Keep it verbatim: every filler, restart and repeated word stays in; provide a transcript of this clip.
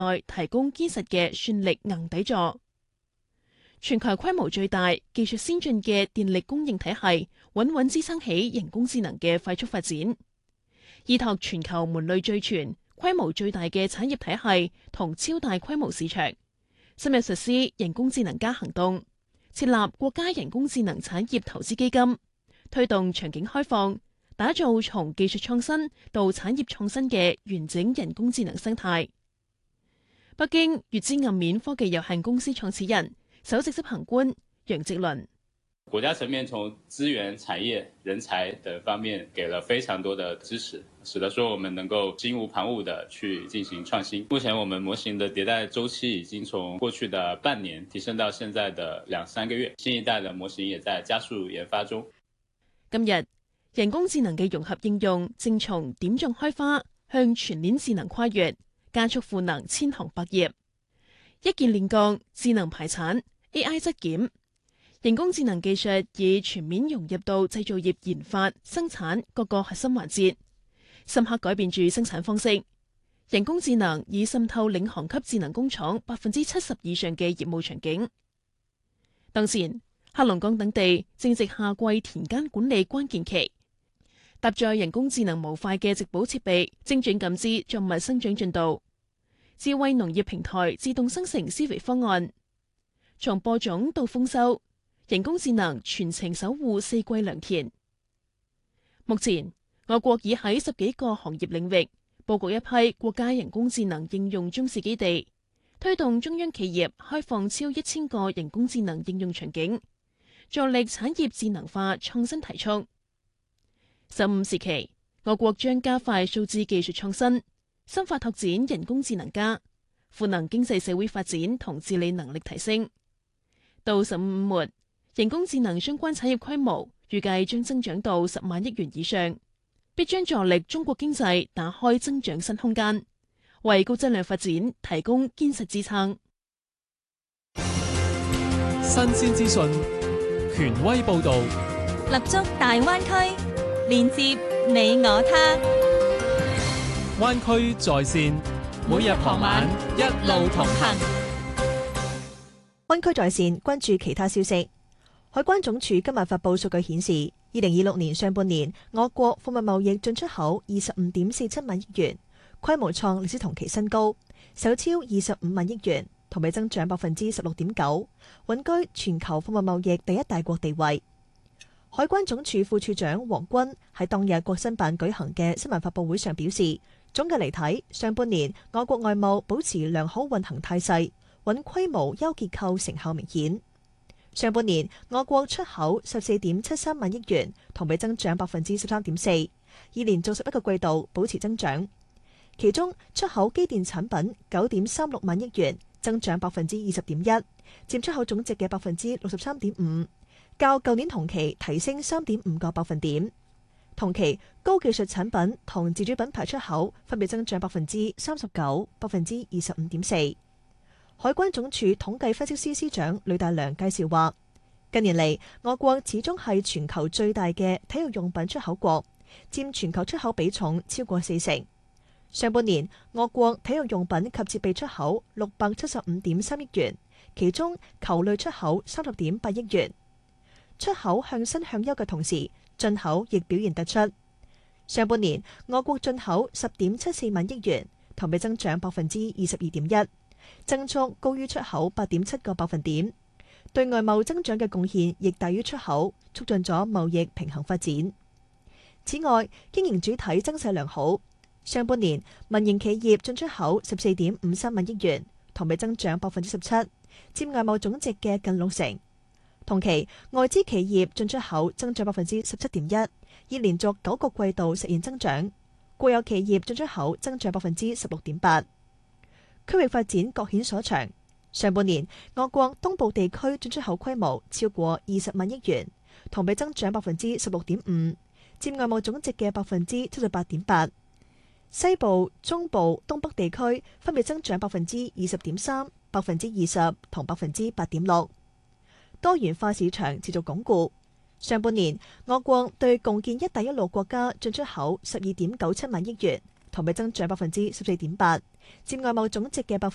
內提供堅實嘅算力硬底座。全球規模最大、技術先進嘅電力供應體系，穩穩支撐起人工智能嘅快速發展。依託全球門類最全、規模最大嘅產業體系同超大規模市場，深入實施人工智能加行動，設立國家人工智能產業投資基金，推動場景開放，打造從技術創新到產業創新嘅完整人工智能生態。北京粵知暗面科技有限公司創始人、首席執行官楊直倫。 國家層面從資源、產業、人才等方面給了非常多的支持，使得說我們能夠心無旁騖地去進行創新。目前我們模型的迭代週期已經從過去的半年提升到現在的兩三個月，新一代的模型也在加速研發中。 今日人工智能嘅融合應用正從點狀開花向全鏈智能跨越，加速賦能千行百業。一鍵煉鋼、智能排產、A I 質檢。人工智能技術已全面融入到製造業研發、生產各個核心環節，深刻改變住生產方式。人工智能已滲透領航級智能工廠百分之七十以上嘅業務場景。當前，黑龍江等地正值夏季田間管理關鍵期，搭載人工智能模塊嘅植保設備，精準感知作物生長進度。智慧農業平台自動生成施肥方案，從播種到豐收。人工智能全程守護四季良田。目前，我國已喺十幾個行業領域佈局一批國家人工智能應用中試基地，推動中央企業開放超一千個人工智能應用場景，助力產業智能化創新提速。十五時期，我國將加快數字技術創新，深化拓展人工智能加，賦能經濟社會發展同治理能力提升。到十五五末，人工智能相關產業規模預計將增長到十萬億元以上，必將助力中國經濟打開增長新空間，為高質量發展提供堅實支撐。 新鮮資訊，權威報導， 立足大灣區，連接你我他。 灣區在線，每日傍晚一路同行。 灣區在線，關注其他消息。海關總署今日發布數據顯示，二零二六年上半年我國貨物貿易進出口二十五點四七萬億元，規模創歷史同期新高，首超二十五萬億元，同比增長百分之十六點九，穩居全球貨物貿易第一大國地位。海關總署副署長黃軍喺當日國新辦舉行嘅新聞發佈會上表示，總嘅嚟睇，上半年我國外貿保持良好運行態勢，穩規模優結構成效明顯。上半年我國出口十四點七三萬億元，同比增長百分之十三點四，已連續十一個季度保持增長。其中出口機電產品九點三六萬億元，增長百分之二十點一，佔出口總值嘅百分之六十三點五，較舊年同期提升三點五個百分點。同期高技術產品同自主品牌出口分別增長百分之三十九、百分之二十五點四。海關總署統計分析司司長呂大良介紹話，近年嚟我國始終係全球最大嘅體育用品出口國，佔全球出口比重超過四成。上半年我國體育用品及設備出口六百七十五點三億元，其中球類出口三十點八億元。出口向新向優嘅同時，進口亦表現突出。上半年我國進口十點七四萬億元，同比增長百分之二十二點一。增速高於出口八點七個百分點，對外貿增長嘅貢獻亦大於出口，促進咗貿易平衡發展。此外，經營主體增勢良好，上半年民營企業進出口十四點五三萬億元，同比增長百分之十七，佔外貿總值嘅近六成。同期外資企業進出口增長百分之十七點一，已連續九個季度實現增長。國有企業進出口增長百分之十六點八。區域發展各顯所長。上半年，我國東部地區進出口規模超過二十萬億元，同比增長百分之十六點五，佔外貿總值嘅百分之七十八點八。西部、中部、東北地區分別增長百分之二十點三、百分之二十同百分之八點六。多元化市場持續鞏固。上半年，我國對共建“一帶一路”國家進出口十二點九七萬億元，同比增長百分之十四點八，佔外貿總值嘅百分。